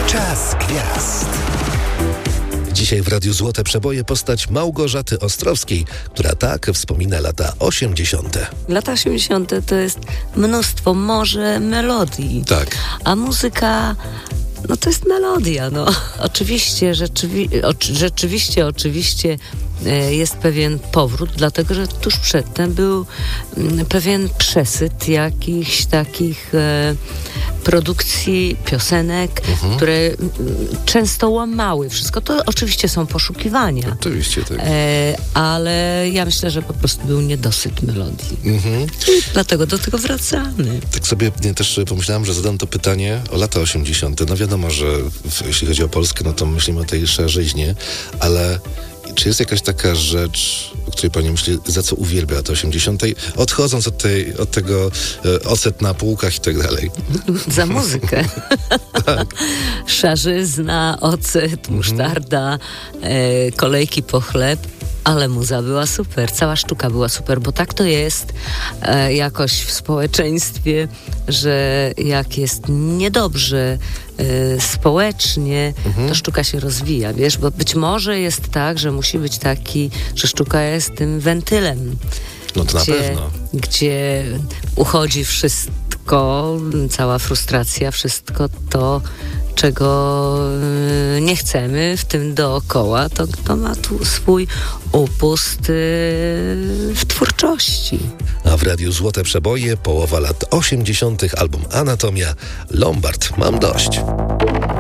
Czas gwiazd. Dzisiaj w Radiu Złote Przeboje postać Małgorzaty Ostrowskiej, która tak wspomina lata 80. Lata 80. to jest mnóstwo, morze melodii. Tak. A muzyka, no to jest melodia, no. Oczywiście jest pewien powrót, dlatego że tuż przedtem był pewien przesyt jakichś takich produkcji, piosenek, które często łamały wszystko. To oczywiście są poszukiwania. Oczywiście, tak. Ale ja myślę, że po prostu był niedosyt melodii. I dlatego do tego wracamy. Tak sobie też pomyślałem, że zadam to pytanie o lata 80. No wiadomo, że jeśli chodzi o Polskę, no to myślimy o tej szarzyźnie, ale czy jest jakaś taka rzecz, o której pani myśli, za co uwielbia lata 80., odchodząc od tego ocet na półkach i tak dalej? Za muzykę. Tak. Szarzyzna, ocet, musztarda, kolejki po chleb. Ale muza była super, cała sztuka była super, bo tak to jest jakoś w społeczeństwie, że jak jest niedobrze społecznie, to sztuka się rozwija, wiesz, bo być może jest tak, że musi być taki, że sztuka jest tym wentylem. No to na pewno. Gdzie uchodzi wszystko, cała frustracja, wszystko to, czego nie chcemy, w tym dookoła, to ma tu swój upust w twórczości. A w Radiu Złote Przeboje, połowa lat 80., album Anatomia, Lombard, Mam dość.